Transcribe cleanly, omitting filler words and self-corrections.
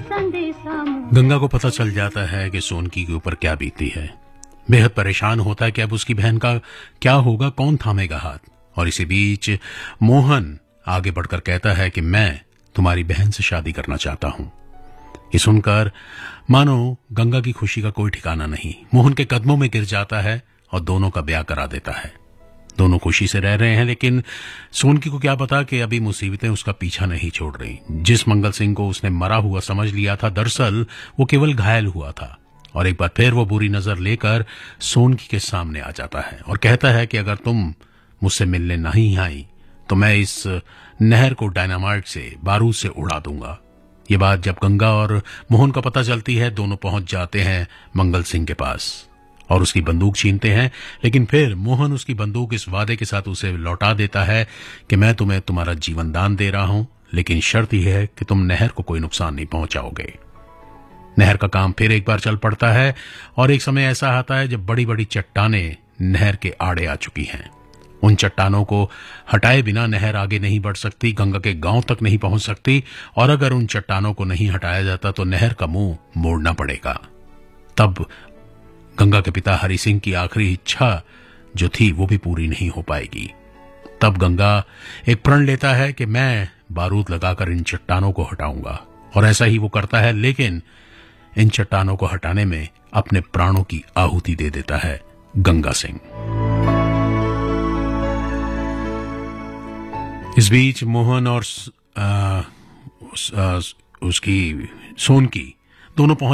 गंगा को पता चल जाता है कि सोनकी के ऊपर क्या बीती है। बेहद परेशान होता है कि अब उसकी बहन का क्या होगा, कौन थामेगा हाथ। और इसी बीच मोहन आगे बढ़कर कहता है कि मैं तुम्हारी बहन से शादी करना चाहता हूं। ये सुनकर मानो गंगा की खुशी का कोई ठिकाना नहीं, मोहन के कदमों में गिर जाता है और दोनों का ब्याह करा देता है। दोनों खुशी से रह रहे हैं, लेकिन सोनकी को क्या पता कि अभी मुसीबतें उसका पीछा नहीं छोड़ रही। जिस मंगल सिंह को उसने मरा हुआ समझ लिया था, दरअसल वो केवल घायल हुआ था। और एक बार फिर वो बुरी नजर लेकर सोनकी के सामने आ जाता है और कहता है कि अगर तुम मुझसे मिलने नहीं आई तो मैं इस नहर को डायनामाइट से, बारूद से उड़ा दूंगा। ये बात जब गंगा और मोहन को पता चलती है, दोनों पहुंच जाते हैं मंगल सिंह के पास और उसकी बंदूक छीनते हैं। लेकिन फिर मोहन उसकी बंदूक इस वादे के साथ उसे लौटा देता है कि मैं तुम्हें तुम्हारा जीवन दान दे रहा हूं, लेकिन शर्त यह है कि तुम नहर को कोई नुकसान नहीं पहुंचाओगे। नहर का काम फिर एक बार चल पड़ता है और एक समय ऐसा आता है जब बड़ी बड़ी चट्टानें नहर के आड़े आ चुकी हैं। उन चट्टानों को हटाए बिना नहर आगे नहीं बढ़ सकती, गंगा के गांव तक नहीं पहुंच सकती। और अगर उन चट्टानों को नहीं हटाया जाता तो नहर का मुंह मोड़ना पड़ेगा। तब गंगा के पिता हरि सिंह की आखिरी इच्छा जो थी वो भी पूरी नहीं हो पाएगी। तब गंगा एक प्रण लेता है कि मैं बारूद लगाकर इन चट्टानों को हटाऊंगा, और ऐसा ही वो करता है। लेकिन इन चट्टानों को हटाने में अपने प्राणों की आहुति दे देता है गंगा सिंह। इस बीच मोहन और उसकी सोनकी दोनों पहुंच